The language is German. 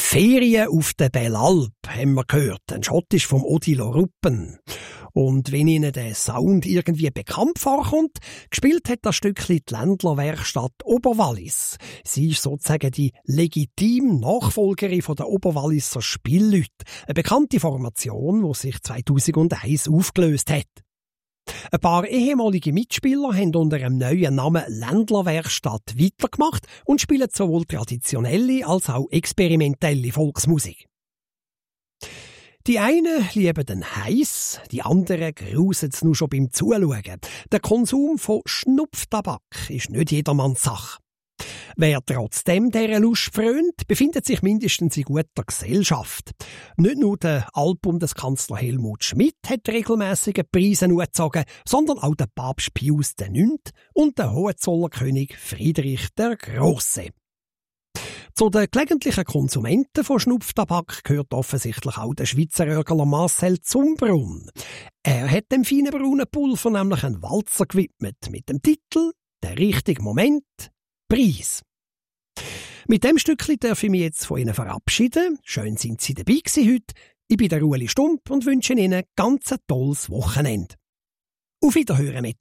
Ferien auf der Belle Alpe, haben wir gehört. Ein Schottisch vom Odilo Ruppen. Und wenn Ihnen der Sound irgendwie bekannt vorkommt, gespielt hat das Stückchen die Ländlerwerkstatt Oberwallis. Sie ist sozusagen die legitime Nachfolgerin von der Oberwalliser Spielleute. Eine bekannte Formation, die sich 2001 aufgelöst hat. Ein paar ehemalige Mitspieler haben unter dem neuen Namen Ländlerwerkstatt weitergemacht und spielen sowohl traditionelle als auch experimentelle Volksmusik. Die einen lieben den heiß, die anderen grusen es nur schon beim Zuschauen. Der Konsum von Schnupftabak ist nicht jedermanns Sache. Wer trotzdem dieser Lust frönt, befindet sich mindestens in guter Gesellschaft. Nicht nur der Altbundeskanzler Helmut Schmidt hat regelmässige Preise gezogen, sondern auch der Papst Pius IX. Und der Hohenzollernkönig Friedrich der Grosse. Zu den gelegentlichen Konsumenten von Schnupftabak gehört offensichtlich auch der Schweizer Örgler Marcel Zumbrunn. Er hat dem feinen braunen Pulver nämlich einen Walzer gewidmet mit dem Titel «Der richtige Moment, Preis». Mit dem Stückchen darf ich mich jetzt von Ihnen verabschieden. Schön sind Sie dabei gewesen heute. Ich bin der Ueli Stump und wünsche Ihnen ganz ein tolles Wochenende. Auf Wiederhören mit